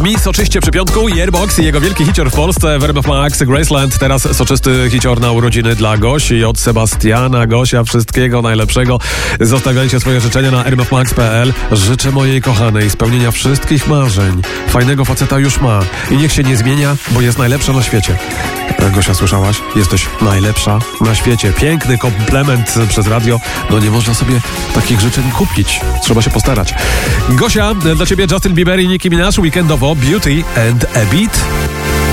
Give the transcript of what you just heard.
Brzmi soczyście przy piątku. Airbox i jego wielki hicior w Polsce w RMF Max Graceland. Teraz soczysty hicior na urodziny dla Gosi od Sebastiana. Gosia, wszystkiego najlepszego. Zostawiajcie swoje życzenia na rmfmax.pl. Życzę mojej kochanej spełnienia wszystkich marzeń. Fajnego faceta już ma i niech się nie zmienia, bo jest najlepsza na świecie. Gosia, słyszałaś? Jesteś najlepsza na świecie. Piękny komplement przez radio. No nie można sobie takich życzeń kupić. Trzeba się postarać. Gosia, dla ciebie Justin Bieber i Nicki Minaj weekendowo Beauty and a Beat.